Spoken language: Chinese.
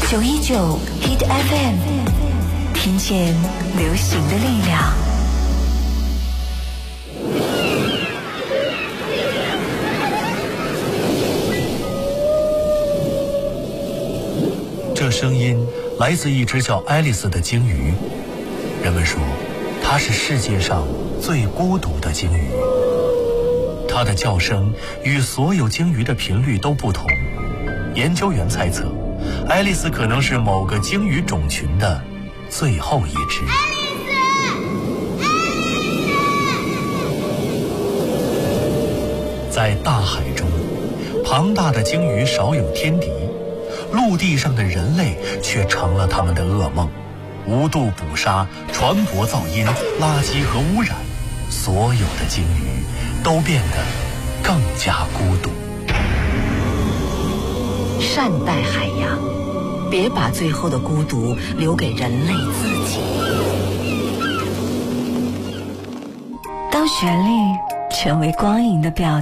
919 Hit FM， 听见流行的力量。 这声音来自一只叫爱丽丝的鲸鱼。人们说，它是世界上最孤独的鲸鱼。它的叫声与所有鲸鱼的频率都不同。研究员猜测，爱丽丝可能是某个鲸鱼种群的最后一只。在大海中，庞大的鲸鱼少有天敌，陆地上的人类却成了他们的噩梦。无度捕杀、船舶噪音、垃圾和污染，所有的鲸鱼都变得更加孤独。 善待海洋，别把最后的孤独留给人类自己。当旋律成为光影的表